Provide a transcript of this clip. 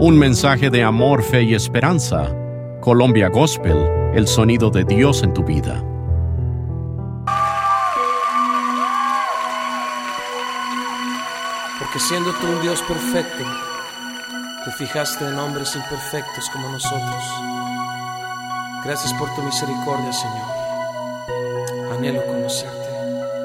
Un mensaje de amor, fe y esperanza. Colombia Gospel, el sonido de Dios en tu vida. Porque siendo tú un Dios perfecto, te fijaste en hombres imperfectos como nosotros. Gracias por tu misericordia, Señor. Anhelo conocerte.